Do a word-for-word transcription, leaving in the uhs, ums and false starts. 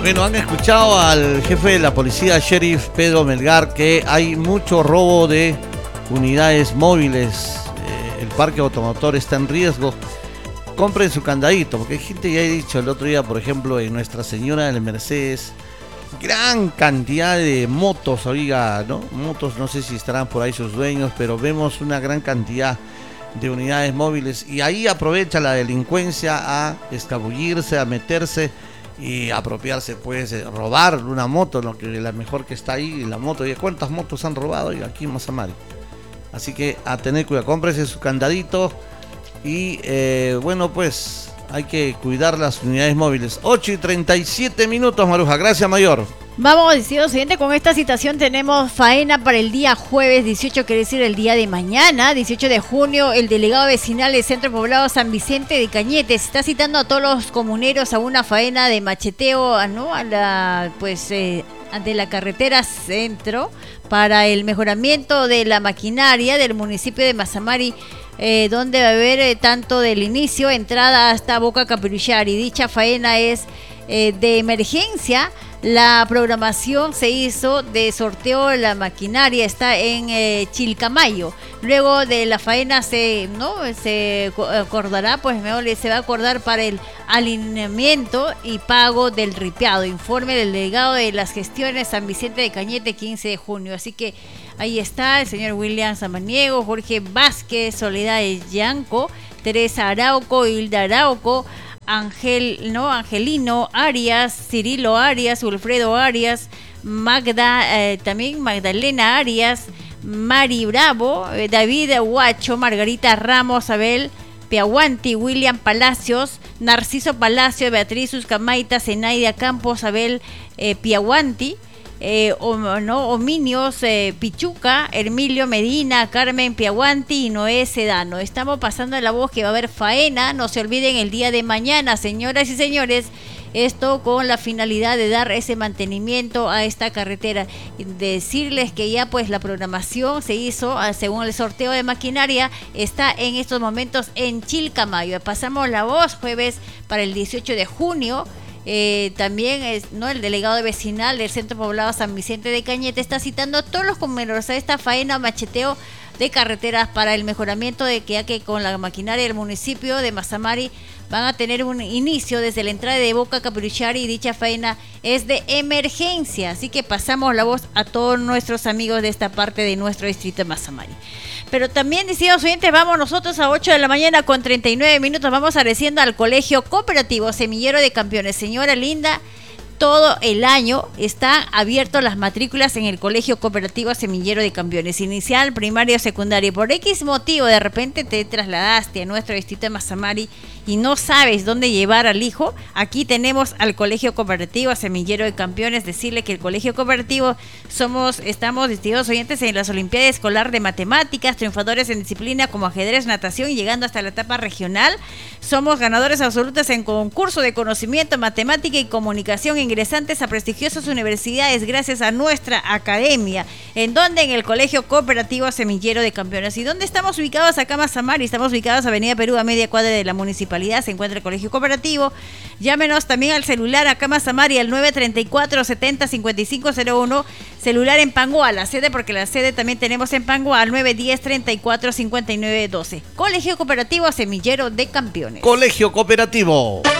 Bueno, han escuchado al jefe de la policía, sheriff Pedro Melgar, que hay mucho robo de unidades móviles. Eh, el parque automotor está en riesgo. Compren su candadito, porque hay gente, ya he dicho el otro día, por ejemplo, en Nuestra Señora del Mercedes, gran cantidad de motos, oiga, ¿no? Motos, no sé si estarán por ahí sus dueños, pero vemos una gran cantidad de unidades móviles y ahí aprovecha la delincuencia a escabullirse, a meterse y apropiarse, pues, eh, robar una moto, lo que la mejor que está ahí, la moto. ¿Y cuántas motos han robado oiga, aquí en Mazamari? Así que a tener cuidado, cómprese su candadito y eh, bueno, pues hay que cuidar las unidades móviles. ocho y treinta y siete minutos, Maruja. Gracias, mayor. Vamos, decido siguiente, con esta citación tenemos faena para el día jueves dieciocho, quiere decir el día de mañana, dieciocho de junio. El delegado vecinal del Centro Poblado San Vicente de Cañete está citando a todos los comuneros a una faena de macheteo, ¿no? A la, pues, eh, de la carretera centro para el mejoramiento de la maquinaria del municipio de Mazamari, eh, donde va a haber eh, tanto del inicio, entrada hasta Boca Capiruchari. Dicha faena es eh, de emergencia. La programación se hizo de sorteo de la maquinaria, está en eh, Chilcamayo. Luego de la faena se no se acordará, pues mejor se va a acordar para el alineamiento y pago del ripiado. Informe del delegado de las gestiones San Vicente de Cañete, quince de junio. Así que ahí está el señor William Samaniego, Jorge Vázquez, Soledad Yanco, Teresa Arauco, Hilda Arauco, Ángel, no, Angelino Arias, Cirilo Arias, Wilfredo Arias, Magda, eh, también Magdalena Arias, Mari Bravo, eh, David Huacho, Margarita Ramos, Abel Piaguanti, William Palacios, Narciso Palacio, Beatriz Uzcamaita, Zenaida Campos, Abel eh, Piaguanti, Eh, o, no, Ominios eh, Pichuca, Hermilio Medina, Carmen Piaguanti y Noé Sedano. Estamos pasando la voz que va a haber faena, no se olviden el día de mañana, señoras y señores, esto con la finalidad de dar ese mantenimiento a esta carretera. Decirles que ya pues la programación se hizo según el sorteo de maquinaria, está en estos momentos en Chilcamayo. Pasamos la voz jueves para el dieciocho de junio. Eh, también es, no el delegado vecinal del Centro Poblado San Vicente de Cañete está citando a todos los comuneros a esta faena o macheteo de carreteras para el mejoramiento de que ya que con la maquinaria del municipio de Mazamari van a tener un inicio desde la entrada de Boca Capiruchari y dicha faena es de emergencia. Así que pasamos la voz a todos nuestros amigos de esta parte de nuestro distrito de Mazamari. Pero también, decíamos oyentes, vamos nosotros a ocho de la mañana con treinta y nueve minutos, vamos agradeciendo al Colegio Cooperativo Semillero de Campeones. Señora linda, todo el año están abiertas las matrículas en el Colegio Cooperativo Semillero de Campeones, inicial, primario, secundario. Por X motivo, de repente te trasladaste a nuestro distrito de Mazamari y no sabes dónde llevar al hijo, aquí tenemos al Colegio Cooperativo Semillero de Campeones. Decirle que el Colegio Cooperativo somos, estamos distinguidos oyentes en las Olimpiadas Escolar de Matemáticas, triunfadores en disciplina como ajedrez, natación, llegando hasta la etapa regional. Somos ganadores absolutos en concurso de conocimiento, matemática y comunicación, ingresantes a prestigiosas universidades gracias a nuestra academia. ¿En dónde? En el Colegio Cooperativo Semillero de Campeones. ¿Y dónde estamos ubicados? Acá en Mazamari, estamos ubicados Avenida Perú, a media cuadra de la municipalidad. Se encuentra el Colegio Cooperativo. Llámenos también al celular acá en Mazamari al nueve treinta y cuatro, setenta, cincuenta y cinco cero uno. Celular en Panguá, la sede, porque la sede también tenemos en Panguá, al nueve diez, treinta y cuatro, cincuenta y nueve doce. Colegio Cooperativo Semillero de Campeones. Colegio Cooperativo.